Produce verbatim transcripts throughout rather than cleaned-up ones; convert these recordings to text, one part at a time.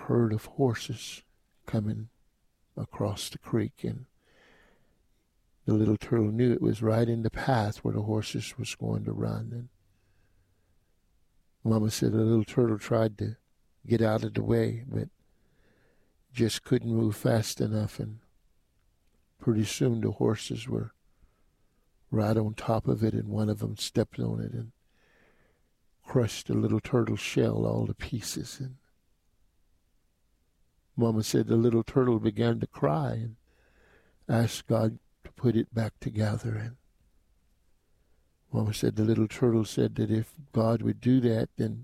herd of horses coming across the creek, and the little turtle knew it was right in the path where the horses was going to run. And Mama said the little turtle tried to get out of the way, but just couldn't move fast enough, and pretty soon the horses were right on top of it, and one of them stepped on it and crushed the little turtle shell all to pieces. And Mama said the little turtle began to cry and asked God to put it back together. And Mama said the little turtle said that if God would do that, then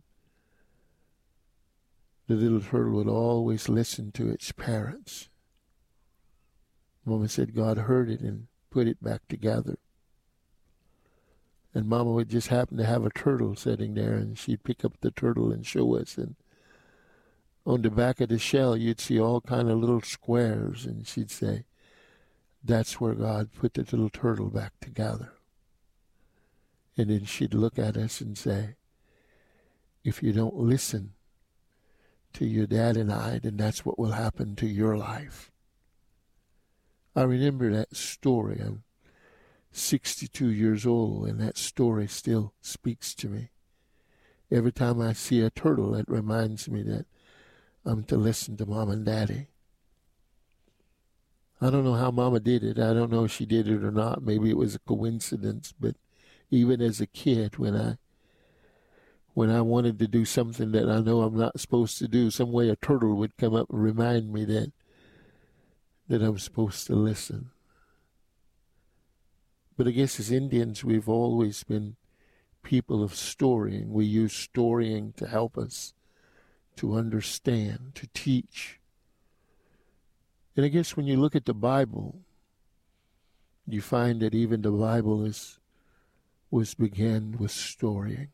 the little turtle would always listen to its parents. Mama said God heard it and put it back together. And Mama would just happen to have a turtle sitting there, and she'd pick up the turtle and show us. And on the back of the shell, you'd see all kind of little squares, and she'd say, that's where God put the little turtle back together. And then she'd look at us and say, if you don't listen to your dad and I, then that's what will happen to your life. I remember that story. I'm sixty-two years old, and that story still speaks to me. Every time I see a turtle, it reminds me that I'm to listen to Mom and Daddy. I don't know how Mama did it. I don't know if she did it or not. Maybe it was a coincidence, but even as a kid, when I when I wanted to do something that I know I'm not supposed to do, some way a turtle would come up and remind me that that I'm supposed to listen. But I guess as Indians, we've always been people of storying. We use storying to help us to understand, to teach. And I guess when you look at the Bible, you find that even the Bible is was began with storying.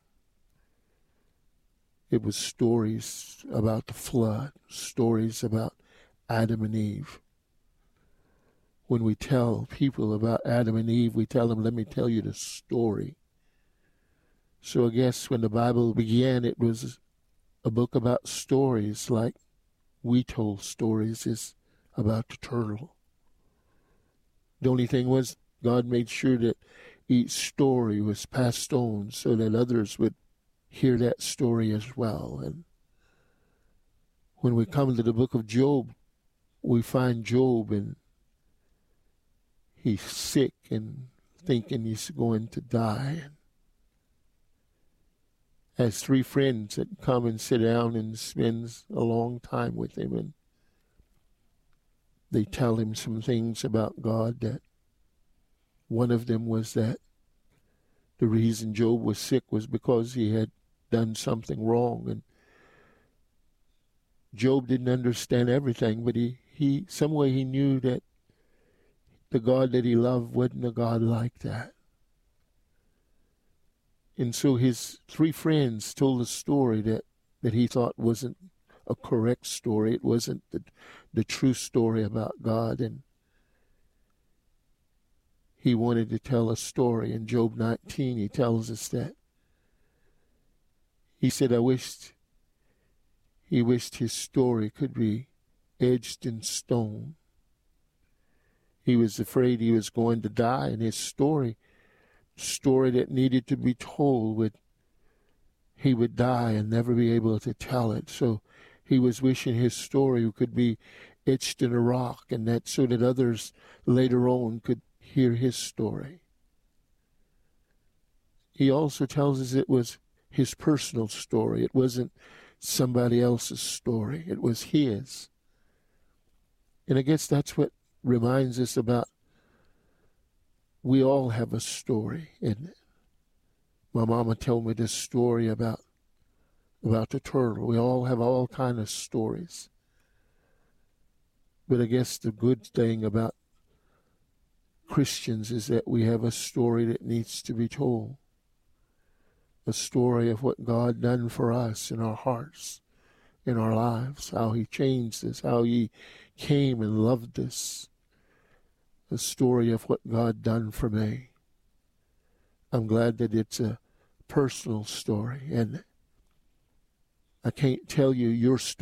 It was stories about the flood, stories about Adam and Eve. When we tell people about Adam and Eve, we tell them, let me tell you the story. So I guess when the Bible began, it was a book about stories, like we told stories is about the turtle. The only thing was God made sure that each story was passed on so that others would hear that story as well. And when we come to the book of Job, we find Job, and he's sick and thinking he's going to die. Has three friends that come and sit down and spends a long time with him, and they tell him some things about God. That one of them was that the reason Job was sick was because he had done something wrong. And Job didn't understand everything, but he, he some way he knew that the God that he loved wasn't a God like that. And so his three friends told a story that, that he thought wasn't a correct story. It wasn't the, the true story about God. And he wanted to tell a story. In Job nineteen, he tells us that. He said, I wished, he wished his story could be edged in stone. He was afraid he was going to die, and his story, story that needed to be told, would he would die and never be able to tell it. So he was wishing his story could be etched in a rock, and that so that others later on could hear his story. He also tells us it was his personal story. It wasn't somebody else's story. It was his. And I guess that's what reminds us about we all have a story, isn't it? My mama told me this story about about the turtle. We all have all kind of stories. But I guess the good thing about Christians is that we have a story that needs to be told. A story of what God done for us in our hearts, in our lives, how he changed us, how he came and loved us. A story of what God done for me. I'm glad that it's a personal story, and I can't tell you your story.